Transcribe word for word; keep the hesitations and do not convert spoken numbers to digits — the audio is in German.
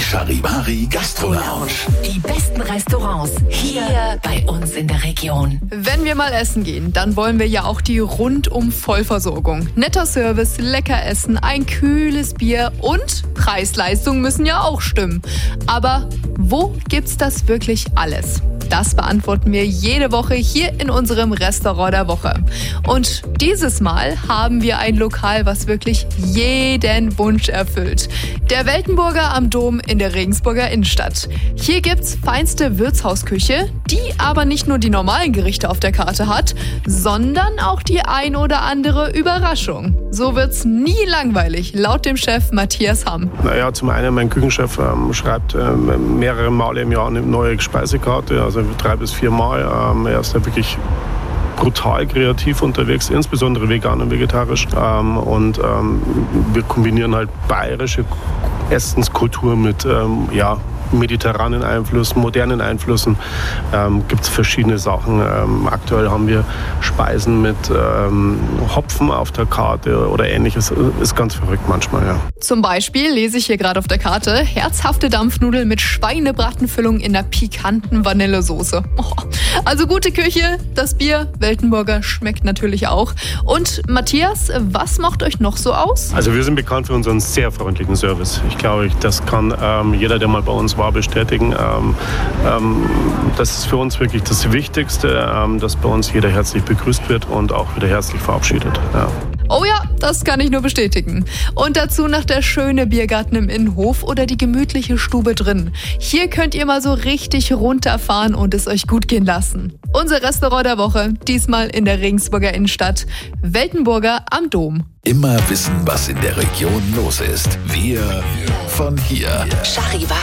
Charivari Gastro Lounge. Die besten Restaurants hier bei uns in der Region. Wenn wir mal essen gehen, dann wollen wir ja auch die rundum Vollversorgung. Netter Service, lecker Essen, ein kühles Bier und Preis-Leistung müssen ja auch stimmen. Aber wo gibt's das wirklich alles? Das beantworten wir jede Woche hier in unserem Restaurant der Woche. Und dieses Mal haben wir ein Lokal, was wirklich jeden Wunsch erfüllt. Der Weltenburger am Dom in der Regensburger Innenstadt. Hier gibt's feinste Wirtshausküche, die aber nicht nur die normalen Gerichte auf der Karte hat, sondern auch die ein oder andere Überraschung. So wird's nie langweilig, laut dem Chef Matthias Hamm. Naja, zum einen, mein Küchenchef ähm, schreibt ähm, mehrere Male im Jahr eine neue Speisekarte, also drei bis vier Mal. Ähm, er ist da wirklich brutal kreativ unterwegs, insbesondere vegan und vegetarisch. Ähm, und ähm, wir kombinieren halt bayerische Essenskultur mit ähm, ja, mediterranen Einflüssen, modernen Einflüssen. Ähm, gibt es verschiedene Sachen. Ähm, aktuell haben wir Speisen mit ähm, Hopfen auf der Karte oder ähnliches. Ist ganz verrückt manchmal, ja. Zum Beispiel lese ich hier gerade auf der Karte herzhafte Dampfnudeln mit Schweinebratenfüllung in einer pikanten Vanillesoße. Oh, also gute Küche, das Bier, Weltenburger schmeckt natürlich auch. Und Matthias, was macht euch noch so aus? Also wir sind bekannt für unseren sehr freundlichen Service. Ich glaube, das kann ähm, jeder, der mal bei uns war, bestätigen. Ähm, ähm, das ist für uns wirklich das Wichtigste, ähm, dass bei uns jeder herzlich begrüßt wird und auch wieder herzlich verabschiedet. Ja. Oh ja, das kann ich nur bestätigen. Und dazu noch der schöne Biergarten im Innenhof oder die gemütliche Stube drin. Hier könnt ihr mal so richtig runterfahren und es euch gut gehen lassen. Unser Restaurant der Woche, diesmal in der Regensburger Innenstadt, Weltenburger am Dom. Immer wissen, was in der Region los ist. Wir von hier. Charivari.